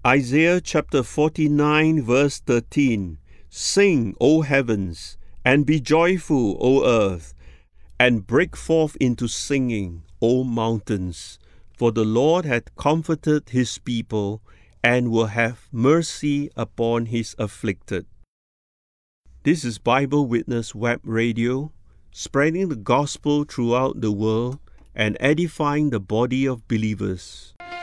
Isaiah chapter 49 verse 13. Sing, O heavens, and be joyful, O earth, and break forth into singing, O mountains. For the Lord hath comforted his people, and will have mercy upon his afflicted. This is Bible Witness Web Radio, spreading the gospel throughout the world and edifying the body of believers.